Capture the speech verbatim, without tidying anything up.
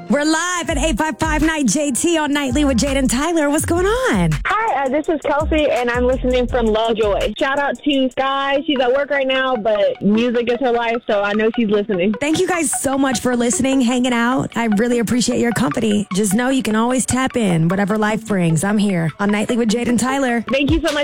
We're live at eight five five Night J T on Nightly with Jade and Tyler. What's going on? Hi, uh, this is Kelsey, and I'm listening from Lovejoy. Shout out to Sky. She's at work right now, but music is her life, so I know she's listening. Thank you guys so much for listening, hanging out. I really appreciate your company. Just know you can always tap in. Whatever life brings, I'm here on Nightly with Jade and Tyler. Thank you so much.